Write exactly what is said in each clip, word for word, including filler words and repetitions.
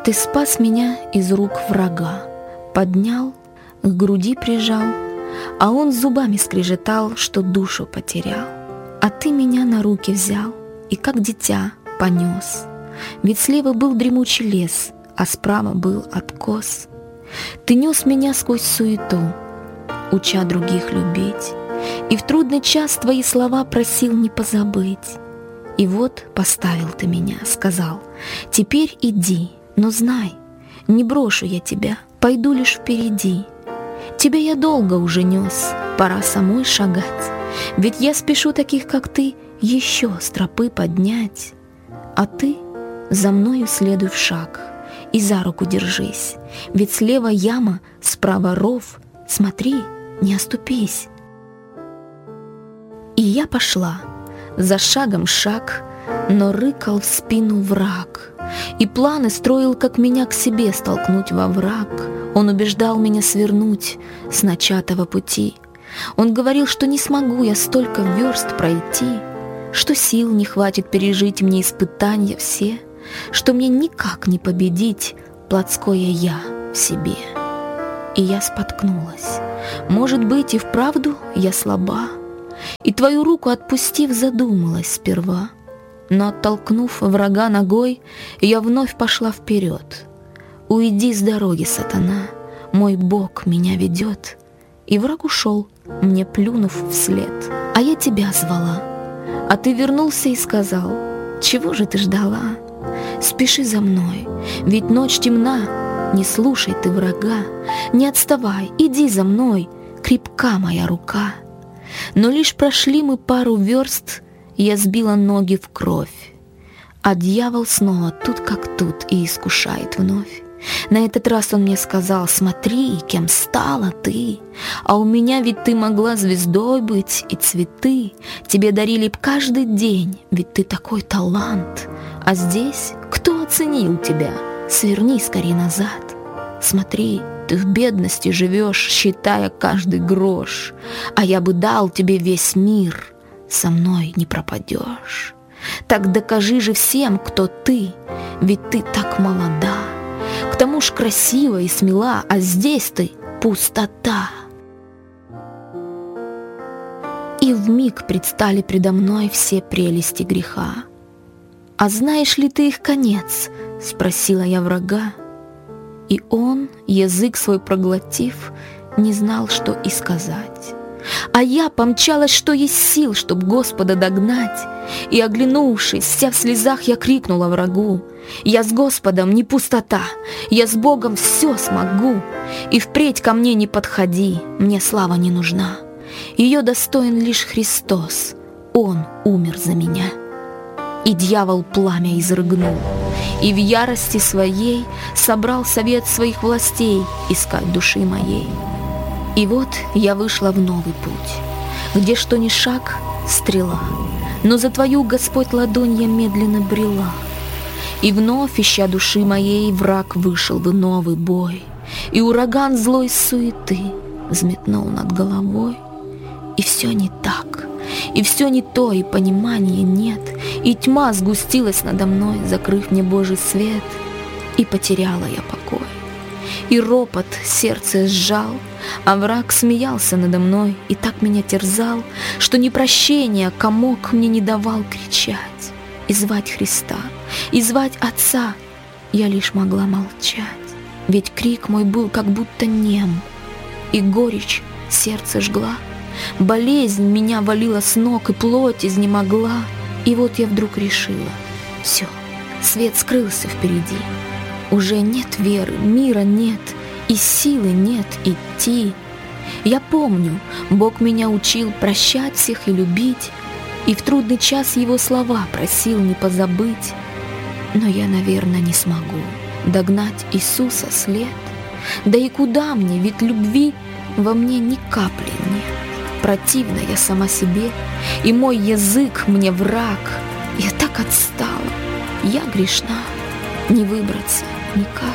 Ты спас меня из рук врага, поднял, к груди прижал, а он зубами скрежетал, что душу потерял. А ты меня на руки взял и как дитя понес. Ведь слева был дремучий лес, а справа был откос. Ты нес меня сквозь суету, уча других любить, и в трудный час твои слова просил не позабыть. И вот поставил ты меня, сказал: теперь иди, но знай, не брошу я тебя, пойду лишь впереди. Тебя я долго уже нес, пора самой шагать, ведь я спешу таких, как ты, еще с тропы поднять. А ты за мною следуй в шаг и за руку держись, ведь слева яма, справа ров, смотри, не оступись. И я пошла, за шагом шаг, но рыкал в спину враг, и планы строил, как меня к себе столкнуть во враг. Он убеждал меня свернуть с начатого пути. Он говорил, что не смогу я столько верст пройти, что сил не хватит пережить мне испытания все, что мне никак не победить плотское «я» в себе. И я споткнулась. Может быть, и вправду я слаба, и твою руку отпустив, задумалась сперва. Но оттолкнув врага ногой, я вновь пошла вперед. Уйди с дороги, сатана, мой Бог меня ведет. И враг ушел, мне плюнув вслед. А я тебя звала, а ты вернулся и сказал: чего же ты ждала? Спеши за мной, ведь ночь темна, не слушай ты врага. Не отставай, иди за мной, крепка моя рука. Но лишь прошли мы пару верст, я сбила ноги в кровь, а дьявол снова тут как тут и искушает вновь. На этот раз он мне сказал: смотри, кем стала ты, а у меня ведь ты могла звездой быть, и цветы тебе дарили б каждый день, ведь ты такой талант. А здесь кто оценил тебя? Сверни скорей назад. Смотри, ты в бедности живешь, считая каждый грош, а я бы дал тебе весь мир, со мной не пропадешь. Так докажи же всем, кто ты, ведь ты так молода, к тому ж красива и смела, а здесь ты пустота. И вмиг предстали предо мной все прелести греха. А знаешь ли ты их конец? Спросила я врага. И он, язык свой проглотив, не знал, что и сказать. А я помчалась, что есть сил, чтоб Господа догнать, и, оглянувшись, вся в слезах, я крикнула врагу: я с Господом не пустота, я с Богом все смогу, и впредь ко мне не подходи, мне слава не нужна, ее достоин лишь Христос, Он умер за меня. И дьявол пламя изрыгнул, и в ярости своей собрал совет своих властей искать души моей. И вот я вышла в новый путь, где что ни шаг — стрела, но за твою, Господь, ладонь я медленно брела. И вновь, ища души моей, враг вышел в новый бой, и ураган злой суеты взметнул над головой. И все не так, и все не то, и понимания нет, и тьма сгустилась надо мной, закрыв мне Божий свет, и потеряла я покой. И ропот сердце сжал, а враг смеялся надо мной и так меня терзал, что ни прощения комок мне не давал кричать и звать Христа, и звать Отца. Я лишь могла молчать, ведь крик мой был как будто нем, и горечь сердце жгла, болезнь меня валила с ног, и плоть изнемогла. И вот я вдруг решила: все, свет скрылся впереди, уже нет веры, мира нет, и силы нет идти. Я помню, Бог меня учил прощать всех и любить, и в трудный час Его слова просил не позабыть. Но я, наверное, не смогу догнать Иисуса след. Да и куда мне, ведь любви во мне ни капли нет. Противна я сама себе, и мой язык мне враг. Я так отстала, я грешна, не выбраться никак.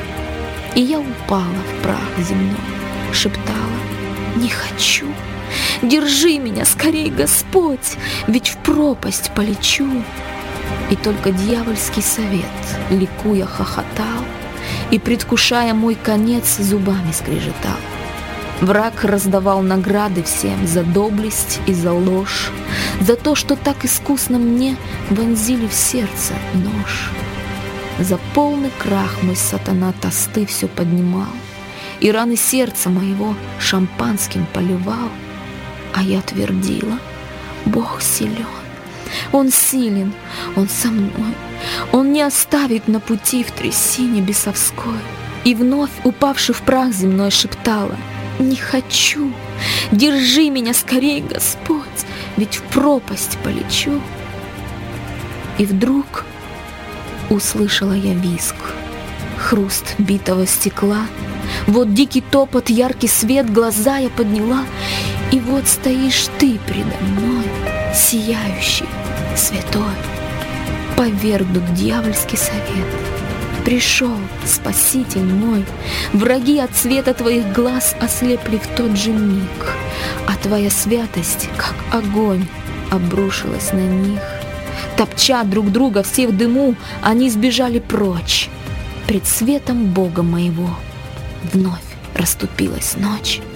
И я упала в прах земной, шептала: не хочу, держи меня скорей, Господь, ведь в пропасть полечу. И только дьявольский совет, ликуя, хохотал, и, предвкушая мой конец, зубами скрежетал. Враг раздавал награды всем за доблесть и за ложь, за то, что так искусно мне вонзили в сердце нож. За полный крах мой сатана тосты все поднимал, и раны сердца моего шампанским поливал. А я твердила: Бог силен, Он силен, Он со мной, Он не оставит на пути в трясине бесовской. И вновь, упавши в прах земной, шептала: не хочу, держи меня скорей, Господь, ведь в пропасть полечу. И вдруг услышала я визг, хруст битого стекла, вот дикий топот, яркий свет, глаза я подняла, и вот стоишь ты предо мной, сияющий, святой. Повергнут дьявольский совет, пришел Спаситель мой, враги от света твоих глаз ослепли в тот же миг, а твоя святость, как огонь, обрушилась на них. Топча друг друга все в дыму, они сбежали прочь. Пред светом Бога моего вновь расступилась ночь.